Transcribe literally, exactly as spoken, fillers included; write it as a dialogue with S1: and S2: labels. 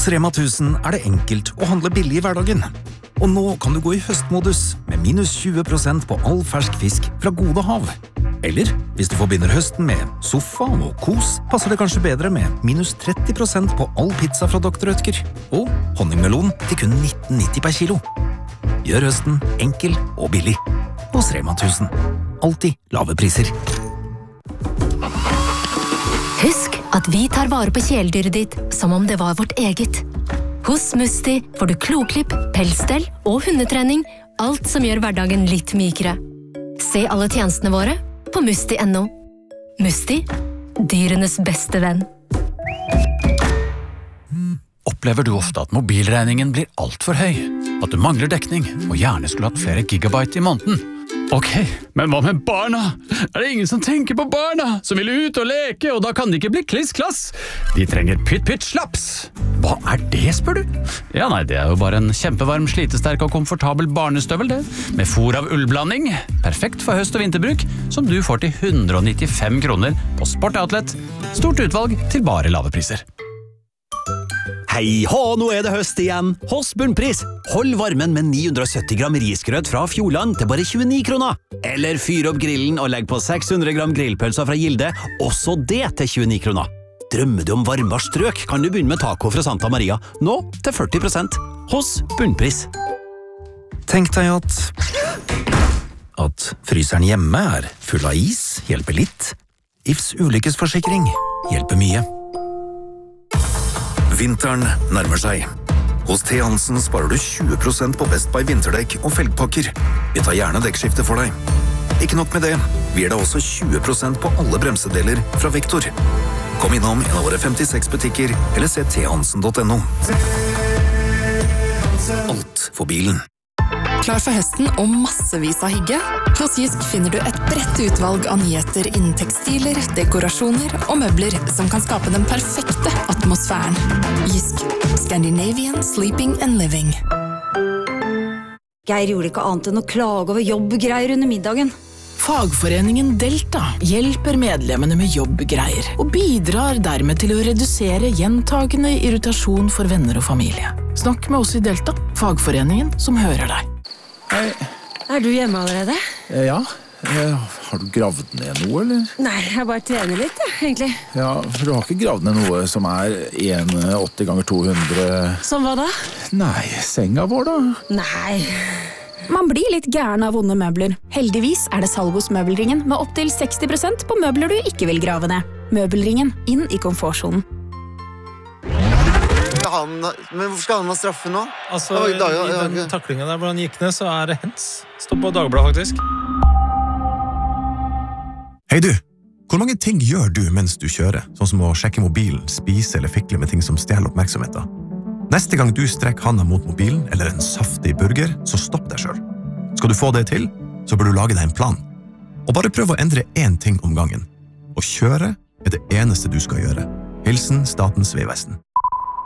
S1: Hos Rema tusen er det enkelt å handle billig i hverdagen. Og nå kan du gå i høstmodus med minus tjue prosent på all fersk fisk fra Gode Hav. Eller, hvis du forbinder høsten med sofa og kos, passer det kanskje bedre med minus tretti prosent på all pizza fra doktor Rødtger. Og honningmelon til kun nitten nitti per kilo. Gjør høsten enkel og billig. Hos Rema tusen. Alltid lave priser.
S2: Husk at vi tar vare på kjæledyret ditt som om det var vårt eget. Hos Musti får du kloklipp, pelsstell og hundetrening, alt som gjør hverdagen litt mykere. Se alle tjenestene våre på musti punktum no. Musti, dyrenes beste venn.
S3: Opplever du ofte at mobilregningen blir alt for høy? At du mangler dekning og gjerne skulle hatt flere gigabyte i måneden? Ok, men hva med barna? Er det ingen som tenker på barna? Som vil ut og leke, og da kan de ikke bli kliss-klass? De trenger pytt-pytt-slaps. Hva er det, spør du? Ja, nei, det er jo bare en kjempevarm, slitesterk og komfortabel barnestøvel, det. Med fôr av ullblanding. Perfekt for høst- og vinterbruk, som du får til hundre og nittifem kroner på Sport Outlet. Stort utvalg til bare lave priser.
S4: Hei hå, nå er det høst igjen. Hos Bunnpris. Hold varmen med ni hundre og sytti gram risgrøt fra Fjordland til bare tjueni kroner. Eller fyr opp grillen og legg på seks hundre gram grillpølser fra Gilde, også det til tjueni kroner. Drømmer du om varmere strøk, kan du begynne med taco fra Santa Maria. Nå til førti prosent. Hos Bunnpris.
S1: Tenk deg at... at fryseren hjemme er full av is, hjelper litt. I F S ulykkesforsikring hjelper mye. Vinteren nærmer seg. Hos T. Hansen sparer du tjue prosent på Best Buy vinterdekk og felgpakker. Vi tar gjerne dekkskifte for deg. Ikke nok med det, vi gir deg også tjue prosent på alle bremsedeler fra Vektor. Kom innom en av våre femtiseks butikker, eller se t hansen punktum no. Alt for bilen.
S5: Klar for høsten og massevis av hygge? Hos Jysk finner du et bredt utvalg av nyheter innen tekstiler, dekorasjoner og møbler som kan skape den perfekte atmosfæren. Jysk. Scandinavian Sleeping and Living.
S6: Geir gjorde ikke annet enn å klage over jobbgreier under middagen.
S7: Fagforeningen Delta hjelper medlemmene med jobbgreier og bidrar dermed til å redusere gjentagende irritasjon for venner og familie. Snakk med oss i Delta, fagforeningen som hører deg.
S8: Hei.
S6: Er du hjemme allerede?
S8: Ja, har du gravd ned noe, eller?
S6: Nei, jeg bare trener litt, ja, egentlig.
S8: Ja, for du har ikke gravd ned noe som er en komma åtti ganger to hundre...
S6: Som hva da?
S8: Nei, senga vår da?
S6: Nei...
S9: Man blir litt gæren av vonde møbler. Heldigvis er det salg hos Møbelringen med opp til seksti prosent på møbler du ikke vil grave ned. Møbelringen, inn i komfortzonen.
S10: Han, men hvorfor skal han ha straffe nå?
S11: Altså, i den taklingen der hvor han gikk ned, så er det hens. Stå på Dagbladet, faktisk.
S12: Hei du, hvor mange ting gjør du mens du kjører? Sånn som å sjekke mobilen, spise eller fikle med ting som stjeler oppmerksomheten. Neste gang du strekker handa mot mobilen eller en saftig burger, så stopp deg selv. Skal du få det til, så bør du lage deg en plan. Og bare prøv å endre én ting om gangen. Å kjøre er det eneste du skal gjøre. Hilsen Statens Vegvesen.